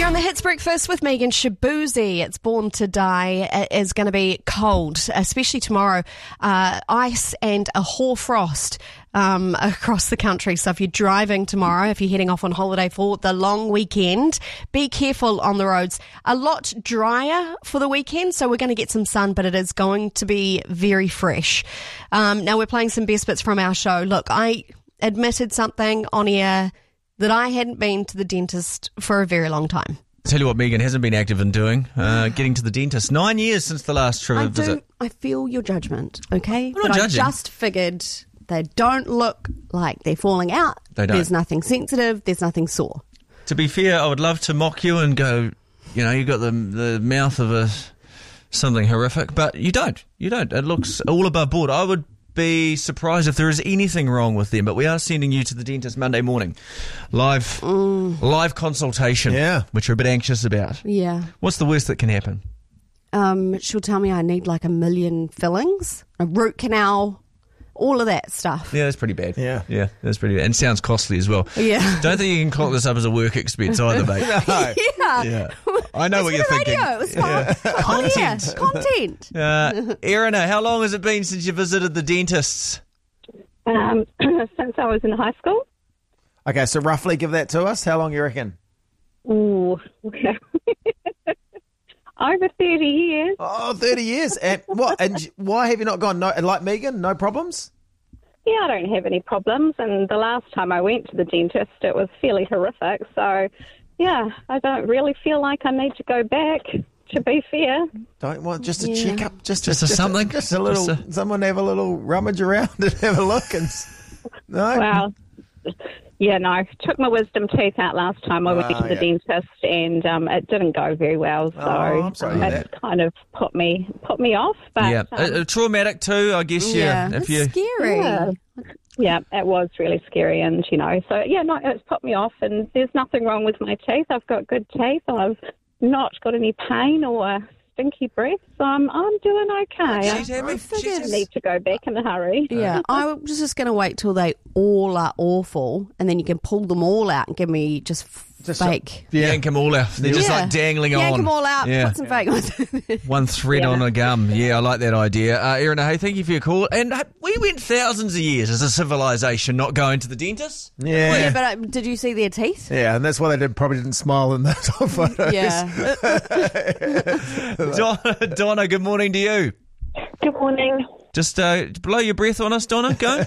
You're on the Hits Breakfast with Megan Shabuzi. It's Born to Die. It is going to be cold, especially tomorrow. Ice and a hoarfrost across the country. So if you're driving tomorrow, if you're heading off on holiday for the long weekend, be careful on the roads. A lot drier for the weekend, so we're going to get some sun, but it is going to be very fresh. Now we're playing some best bits from our show. Look, I admitted something on air that I hadn't been to the dentist for a very long time. Tell you what Megan hasn't been active in doing, getting to the dentist. 9 years since the last trip visit. I feel your judgment, okay? I'm not judging. I just figured they don't look like they're falling out. They don't. There's nothing sensitive. There's nothing sore. To be fair, I would love to mock you and go, you got the mouth of something horrific, but you don't. You don't. It looks all above board. I would be surprised if there is anything wrong with them, but we are sending you to the dentist Monday morning. Live consultation, which we're a bit anxious about. Yeah. What's the worst that can happen? She'll tell me I need like 1 million fillings, a root canal, all of that stuff. Yeah, that's pretty bad. Yeah, that's pretty bad. And sounds costly as well. Yeah. Don't think you can clock this up as a work expense either, mate. No. Yeah. I know what you're thinking. Radio. It was fun. Content. Erina, how long has it been since you visited the dentists? Since I was in high school. Okay, so roughly give that to us. How long you reckon? Ooh, okay. Over 30 years. Oh, 30 years. And what? And why have you not gone? No, like Megan, no problems? Yeah, I don't have any problems. And the last time I went to the dentist, it was fairly horrific. So, yeah, I don't really feel like I need to go back, to be fair. Don't want just a checkup? Just something? Just a little, someone have a little rummage around and have a look. No? Well, yeah, no. Took my wisdom teeth out last time I went to the dentist, and it didn't go very well. So I'm sorry that kind of put me off. But traumatic too, I guess. It's scary. Yeah, it was really scary, and so it's put me off. And there's nothing wrong with my teeth. I've got good teeth. I've not got any pain or stinky breath, so I'm doing okay. I need to go back in a hurry. Yeah, I was just going to wait till they all are awful, and then you can pull them all out and give me just fake. Yank them all out. They're just like dangling on. Yank them all out, put some fake ones. One thread on a gum. Yeah, I like that idea. Erina, hey, thank you for your call. And we went thousands of years as a civilization not going to the dentist. Yeah. Well, but did you see their teeth? Yeah, and that's why they probably didn't smile in those photos. Yeah. Donna, good morning to you. Good morning. Just blow your breath on us, Donna. Go.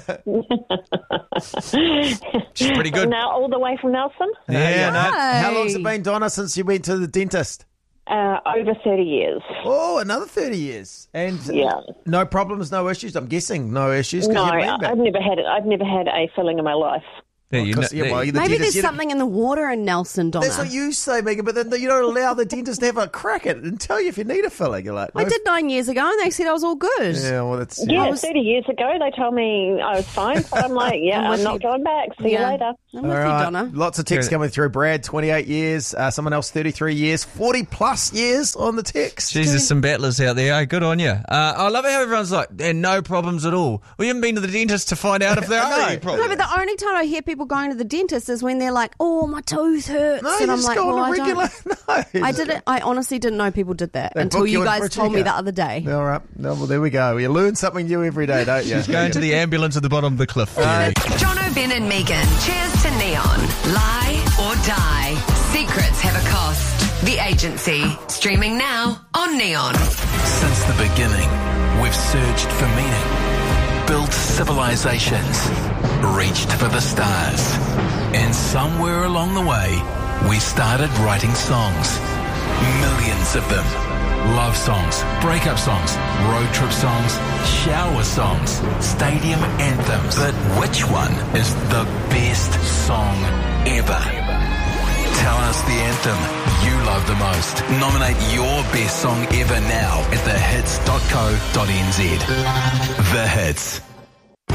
She's pretty good. Now, all the way from Nelson? Yeah, no. How long's it been, Donna, since you went to the dentist? Over 30 years. Oh, another 30 years. And no problems, no issues? I'm guessing no issues. No, I've never had it. I've never had a filling in my life. Maybe there's something in the water in Nelson, Donna. That's what you say, Megan, but then you don't allow the dentist to have a crack at it and tell you if you need a filling. You're like, I did 9 years ago, and they said I was all good. Yeah, well, that's... 30 years ago, they told me I was fine, so I'm like, I'm not going back. See you later. I'm with you, Donna. Lots of texts coming through. Brad, 28 years. Someone else, 33 years. 40-plus years on the text. Jeez, there's some battlers out there. Good on you. I love how everyone's like, no problems at all. We haven't been to the dentist to find out if there are any problems. No, but the only time I hear people going to the dentist is when they're like, oh, my tooth hurts. No, and I'm just like, go on a regular... I honestly didn't know people did that until you guys told me the other day. All right. No, well, there we go. You learn something new every day, don't you? Just going to the ambulance at the bottom of the cliff. Jono, Ben and Megan. Cheers to Neon. Lie or die. Secrets have a cost. The Agency. Streaming now on Neon. Since the beginning, we've searched for meaning, built civilizations, reached for the stars. And somewhere along the way, we started writing songs. Millions of them. Love songs, breakup songs, road trip songs, shower songs, stadium anthems. But which one is the best song ever? Tell us the anthem you love the most. Nominate your best song ever now at thehits.co.nz. The Hits.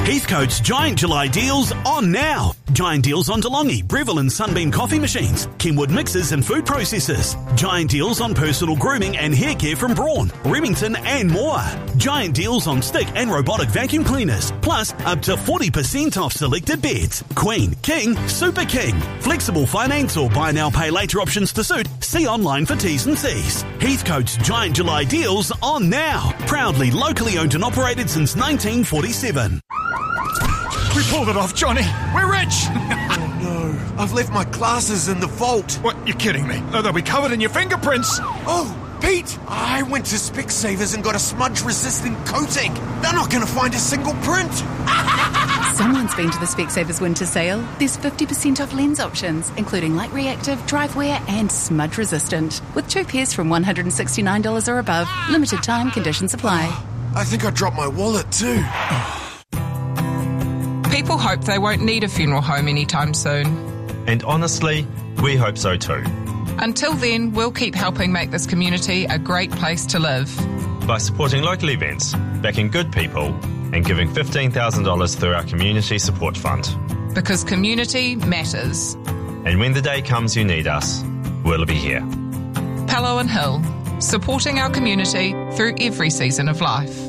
Heathcote's Giant July deals on now. Giant deals on DeLonghi, Breville and Sunbeam coffee machines, Kenwood mixers and food processors. Giant deals on personal grooming and hair care from Braun, Remington and more. Giant deals on stick and robotic vacuum cleaners. Plus, up to 40% off selected beds. Queen, King, Super King. Flexible finance or buy now, pay later options to suit. See online for T's and C's. Heathcote's Giant July deals on now. Proudly locally owned and operated since 1947. We pulled it off, Johnny. We're rich. Oh, no. I've left my glasses in the vault. What? You're kidding me. They'll be covered in your fingerprints. Oh, Pete, I went to Specsavers and got a smudge-resistant coating. They're not going to find a single print. Someone's been to the Specsavers winter sale. There's 50% off lens options, including light reactive, drive wear and smudge resistant. With 2 pairs from $169 or above. Limited time, conditions apply. I think I dropped my wallet too. People hope they won't need a funeral home anytime soon. And honestly, we hope so too. Until then, we'll keep helping make this community a great place to live. By supporting local events, backing good people, and giving $15,000 through our Community Support Fund. Because community matters. And when the day comes you need us, we'll be here. Pallo and Hill, supporting our community through every season of life.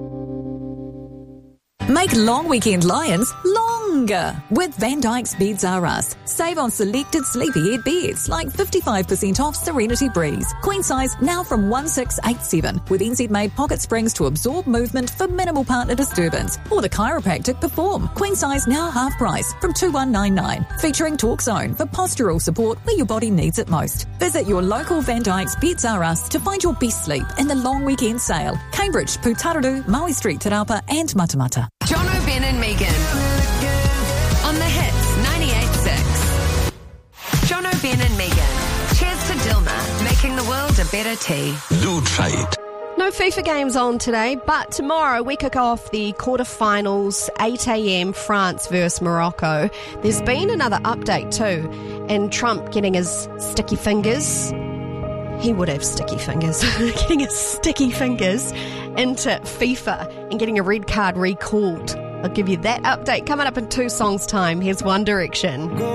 Make long weekend lie-ins longer with Van Dyke's Beds R Us. Save on selected sleepyhead beds like 55% off Serenity Breeze. Queen size now from $1,687 with NZ-made pocket springs to absorb movement for minimal partner disturbance. Or the chiropractic Perform. Queen size now half price from $2,199. Featuring Talk Zone for postural support where your body needs it most. Visit your local Van Dyke's Beds R Us to find your best sleep in the long weekend sale. Cambridge, Putararu, Maui Street, Te Rapa and Matamata. John O'Ben and Megan on the Hits 98.6. John O'Ben and Megan. Cheers to Dilma, making the world a better tea. Trade. No FIFA games on today, but tomorrow we kick off the quarterfinals, 8 a.m, France versus Morocco. There's been another update too, and Trump getting his sticky fingers. He would have sticky fingers. Getting his sticky fingers into FIFA and getting a red card recalled. I'll give you that update coming up in 2 songs' time. Here's One Direction.